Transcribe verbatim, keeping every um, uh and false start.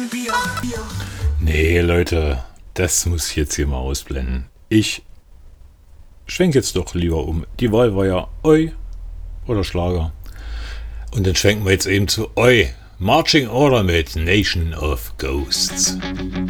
Nee, Leute, das muss ich jetzt hier mal ausblenden. Ich schwenk jetzt doch lieber um. Die Wahl war ja Oi oder Schlager. Und dann schwenken wir jetzt eben zu Oi. Marching Order mit Nation of Ghosts.